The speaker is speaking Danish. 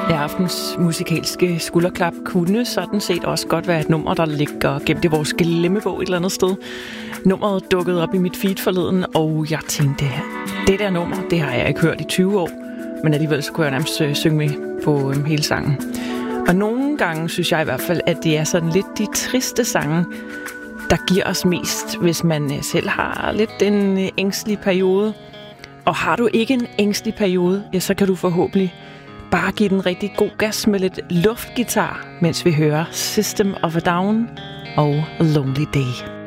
Aftens musikalske skulderklap kunne sådan set også godt være et nummer, der ligger gemt i vores glemmebog et eller andet sted. Nummeret dukkede op i mit feed forleden, og jeg tænkte, det der nummer, det har jeg ikke hørt i 20 år, men alligevel så kunne jeg nærmest synge med på hele sangen. Og nogle gange synes jeg i hvert fald, at det er sådan lidt de triste sange, der giver os mest, hvis man selv har lidt en ængstelig periode. Og har du ikke en ængstelig periode, ja, så kan du forhåbentlig bare give den rigtig god gas med lidt luftgitar, mens vi hører System of a Down og A Lonely Day.